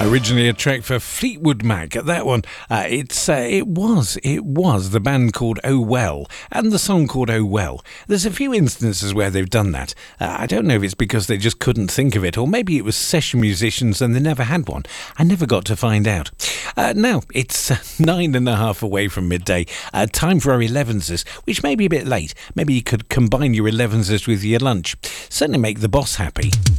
Originally a track for Fleetwood Mac. That one, it was the band called Oh Well and the song called Oh Well. There's a few instances where they've done that. I don't know if it's because they just couldn't think of it, or maybe it was session musicians and they never had one. I never got to find out. Now, it's 9:30 away from midday. Time for our 11s, which may be a bit late. Maybe you could combine your 11s with your lunch. Certainly make the boss happy.